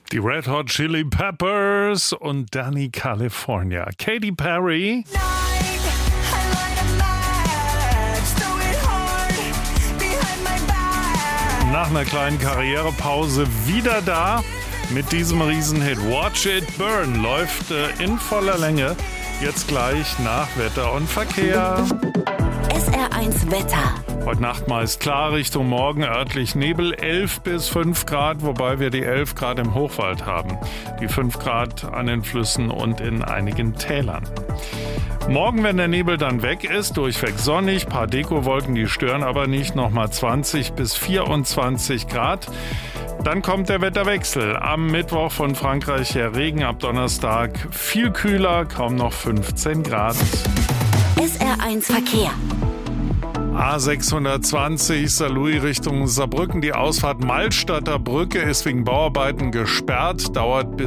Die Red Hot Chili Peppers und Danny California. Katy Perry. Nach einer kleinen Karrierepause wieder da mit diesem Riesenhit. Watch It Burn läuft in voller Länge. Jetzt gleich nach Wetter und Verkehr. SR1 Wetter. Heute Nacht meist klar, Richtung Morgen örtlich Nebel, 11 bis 5 Grad, wobei wir die 11 Grad im Hochwald haben. Die 5 Grad an den Flüssen und in einigen Tälern. Morgen, wenn der Nebel dann weg ist, durchweg sonnig, paar Dekowolken, die stören aber nicht, nochmal 20 bis 24 Grad. Dann kommt der Wetterwechsel. Am Mittwoch von Frankreich her Regen, ab Donnerstag viel kühler, kaum noch 15 Grad. SR1 Verkehr. A620 Saarlouis Richtung Saarbrücken. Die Ausfahrt Malstadter Brücke ist wegen Bauarbeiten gesperrt, dauert bis